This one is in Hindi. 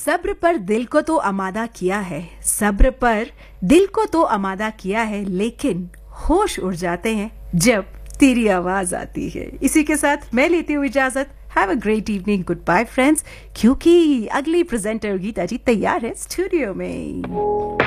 सब्र पर दिल को तो आमादा किया है, सब्र पर दिल को तो आमादा किया है, लेकिन होश उड़ जाते हैं जब तेरी आवाज आती है। इसी के साथ मैं लेती हूँ इजाजत। Have a great evening, good bye friends, क्योंकि अगली प्रेजेंटर गीता जी तैयार है स्टूडियो में।